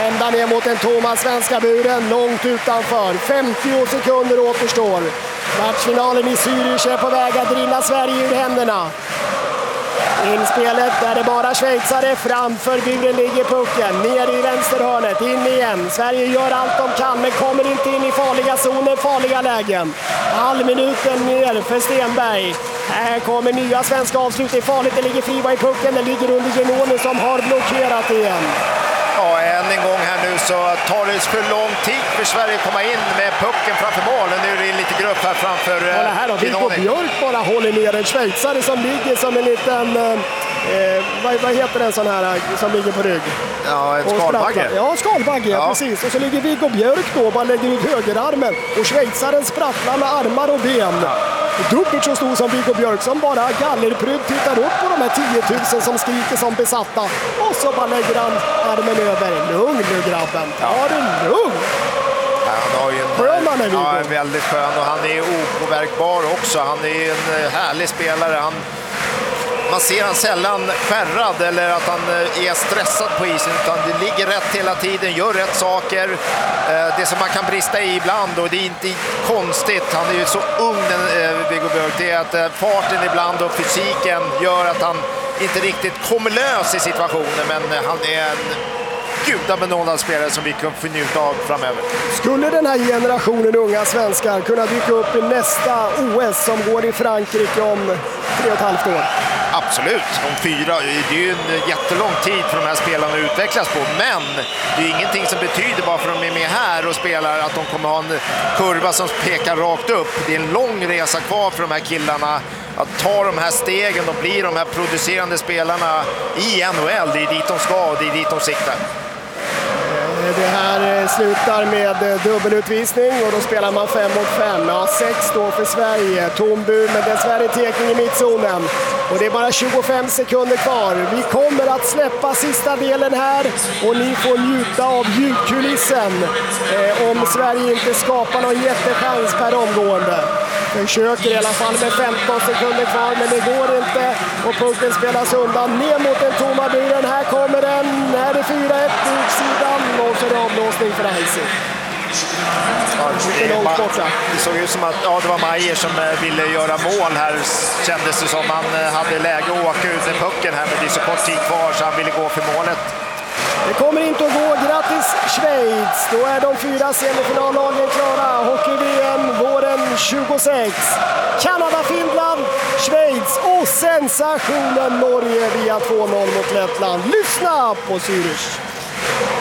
Ända ner mot den tomma svenska buren, långt utanför. 50 sekunder återstår. Kvartsfinalen i Zürich är på väg att rinna Sverige ur händerna. Inspelet där det bara schweizare, framför buren ligger pucken, ner i vänsterhörnet, in igen. Sverige gör allt de kan men kommer inte in i farliga zoner, farliga lägen. Halvminuten ner för Stenberg. Här kommer nya svenska avslut, det är farligt, det ligger Friva i pucken, det ligger under Genoni som har blockerat igen. Ja, än en gång här nu så tar det för lång tid för Sverige att komma in med pucken framför mål. Nu är det lite grupp här framför här har Viggo Björk bara håller ner en schweizare som ligger som en liten... vad heter den sån här som ligger på rygg? Ja, en skalbagge. Ja, skalbagge, ja. Precis. Och så ligger Viggo Björk då, bara lägger ut högerarmen. Och schweizaren sprattlar med armar och ben. Ja. Dubbelt så stor som Viggo Björk som bara gallerprydd tittar upp på de här 10 000 som skriker som besatta. Och så bara lägger han armen över. Lugn nu grabben, ta det lugn. Ja, han har ju en väldigt skön och han är opåverkbar också. Han är en härlig spelare. Man ser han sällan skärrad eller att han är stressad på isen, utan det ligger rätt hela tiden, gör rätt saker. Det som man kan brista i ibland, och det är inte konstigt, han är ju så ung Viggo Björk, det är att farten ibland och fysiken gör att han inte riktigt kommer lös i situationen, men han är en gudabenådad spelare som vi kan få njuta av framöver. Skulle den här generationen unga svenskar kunna dyka upp i nästa OS som går i Frankrike om 3,5 år? Absolut, om 4, det är ju en jättelång tid för de här spelarna att utvecklas på, men det är ingenting som betyder bara för att de är med här och spelar att de kommer ha en kurva som pekar rakt upp. Det är en lång resa kvar för de här killarna att ta de här stegen och bli de här producerande spelarna i NHL. Det är dit de ska och det är dit de siktar. Det här slutar med dubbelutvisning och då spelar man 5 mot 5. Ja, 6 då för Sverige. Tombur med dessvärre tekning i mittzonen. Och det är bara 25 sekunder kvar. Vi kommer att släppa sista delen här och ni får njuta av ljudkulissen om Sverige inte skapar någon jättechans per omgående. Försöker i alla fall med 15 sekunder kvar, men det går inte och pucken spelas undan ner mot den tomma buren. Här kommer den, här är det 4-1 utsidan och så är det avblåsning för Icing. Det såg ut som att det var Meier som ville göra mål här, kändes det som. Han hade läge att åka ut med pucken här, men det är så kort tid kvar så han ville gå för målet. Det kommer inte att gå. Grattis Schweiz! Då är de 4 semifinallagen klara. Hockey-VM våren 26. Kanada, Finland, Schweiz och sensationen Norge via 2-0 mot Lettland. Lyssna på Zürich!